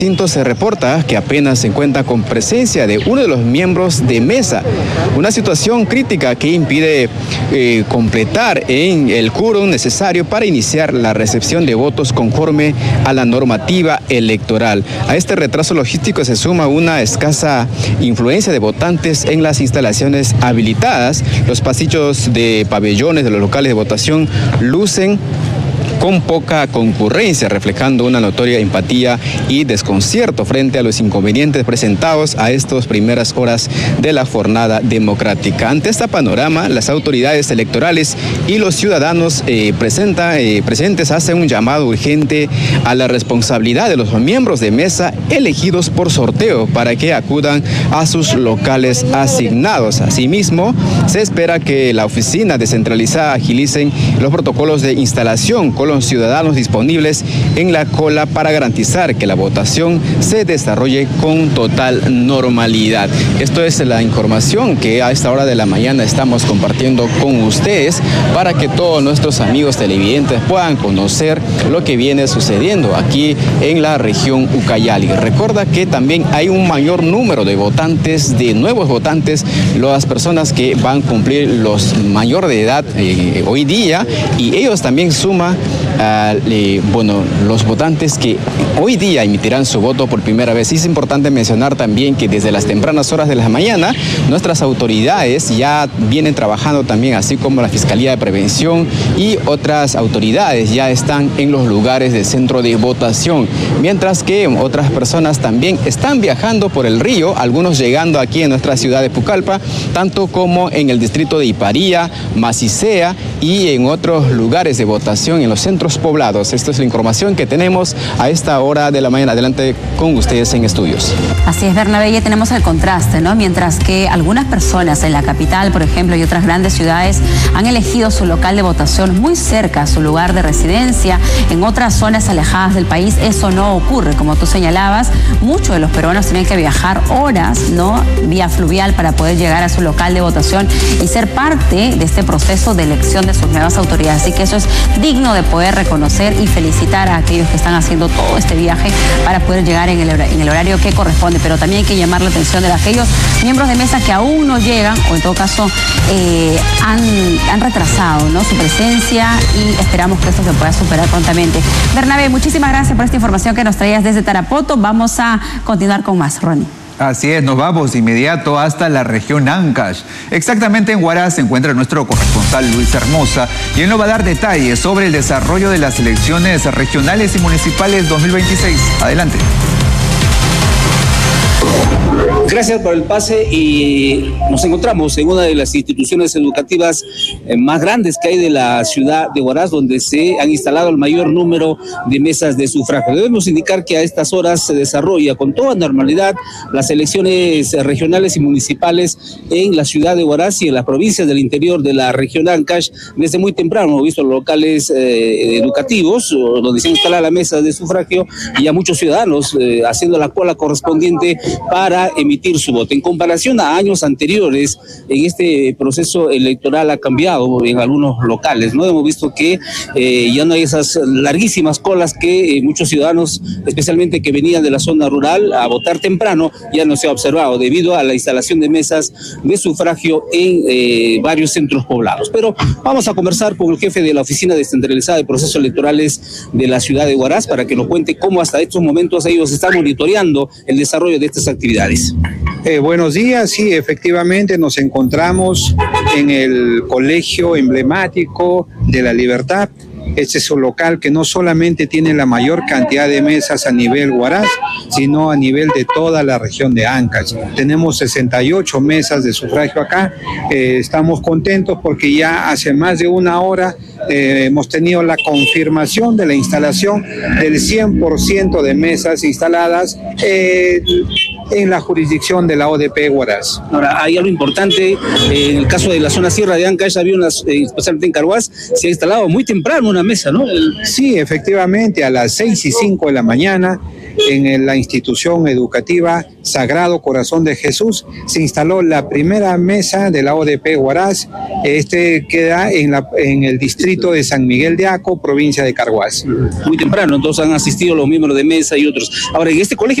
Se reporta que apenas se cuenta con presencia de uno de los miembros de mesa, una situación crítica que impide completar en el quórum necesario para iniciar la recepción de votos conforme a la normativa electoral. A este retraso logístico se suma una escasa influencia de votantes en las instalaciones habilitadas. Los pasillos de pabellones de los locales de votación lucen con poca concurrencia, reflejando una notoria empatía y desconcierto frente a los inconvenientes presentados a estas primeras horas de la jornada democrática. Ante este panorama, las autoridades electorales y los ciudadanos presentes hacen un llamado urgente a la responsabilidad de los miembros de mesa elegidos por sorteo para que acudan a sus locales asignados. Asimismo, se espera que la oficina descentralizada agilicen los protocolos de instalación con los ciudadanos disponibles en la cola para garantizar que la votación se desarrolle con total normalidad. Esto es la información que a esta hora de la mañana estamos compartiendo con ustedes para que todos nuestros amigos televidentes puedan conocer lo que viene sucediendo aquí en la región Ucayali. Recuerda que también hay un mayor número de votantes, de nuevos votantes, las personas que van a cumplir los mayor de edad hoy día, y ellos también suman los votantes que hoy día emitirán su voto por primera vez. Y es importante mencionar también que desde las tempranas horas de la mañana nuestras autoridades ya vienen trabajando también, así como la Fiscalía de Prevención y otras autoridades ya están en los lugares del centro de votación, mientras que otras personas también están viajando por el río, algunos llegando aquí en nuestra ciudad de Pucallpa, tanto como en el distrito de Iparía, Macicea y en otros lugares de votación en los centros poblados. Esta es la información que tenemos a esta hora de la mañana. Adelante con ustedes en estudios. Así es, Bernabé, ya tenemos el contraste, ¿no? Mientras que algunas personas en la capital, por ejemplo, y otras grandes ciudades han elegido su local de votación muy cerca a su lugar de residencia, en otras zonas alejadas del país eso no ocurre. Como tú señalabas, muchos de los peruanos tienen que viajar horas, ¿no?, vía fluvial para poder llegar a su local de votación y ser parte de este proceso de elección de sus nuevas autoridades. Así que eso es digno de poder reconocer y felicitar a aquellos que están haciendo todo este viaje para poder llegar en el horario que corresponde, pero también hay que llamar la atención de aquellos miembros de mesa que aún no llegan o en todo caso han retrasado, ¿no?, su presencia, y esperamos que esto se pueda superar prontamente. Bernabé, muchísimas gracias por esta información que nos traías desde Tarapoto. Vamos a continuar con más, Ronnie. Así es, nos vamos de inmediato hasta la región Ancash. Exactamente en Huaraz se encuentra nuestro corresponsal Luis Hermosa, y él nos va a dar detalles sobre el desarrollo de las elecciones regionales y municipales 2026. Adelante. Gracias por el pase, y nos encontramos en una de las instituciones educativas más grandes que hay de la ciudad de Huaraz, donde se han instalado el mayor número de mesas de sufragio. Debemos indicar que a estas horas se desarrolla con toda normalidad las elecciones regionales y municipales en la ciudad de Huaraz y en las provincias del interior de la región Ancash. Desde muy temprano hemos visto los locales educativos donde se instala la mesa de sufragio, y a muchos ciudadanos haciendo la cola correspondiente para emitir su voto. En comparación a años anteriores, en este proceso electoral ha cambiado en algunos locales, ¿no? Hemos visto que ya no hay esas larguísimas colas que muchos ciudadanos, especialmente que venían de la zona rural a votar temprano, ya no se ha observado debido a la instalación de mesas de sufragio en varios centros poblados. Pero vamos a conversar con el jefe de la Oficina Descentralizada de Procesos Electorales de la ciudad de Huaraz para que nos cuente cómo hasta estos momentos ellos están monitoreando el desarrollo de estas actividades. Buenos días, sí, efectivamente nos encontramos en el colegio emblemático de La Libertad. Este es un local que no solamente tiene la mayor cantidad de mesas a nivel Huaraz, sino a nivel de toda la región de Ancash. Tenemos 68 mesas de sufragio acá. Estamos contentos porque ya hace más de una hora hemos tenido la confirmación de la instalación del 100% de mesas instaladas. en la jurisdicción de la ODP Huaraz. Ahora, hay algo importante, en el caso de la zona sierra de Ancash, había especialmente en Carhuaz, se ha instalado muy temprano una mesa, ¿no? Sí, efectivamente, a las 6:05 de la mañana, en la institución educativa Sagrado Corazón de Jesús, se instaló la primera mesa de la ODP Huaraz. Queda en el distrito de San Miguel de Aco, provincia de Carhuaz. Muy temprano, entonces han asistido los miembros de mesa y otros. Ahora, en este colegio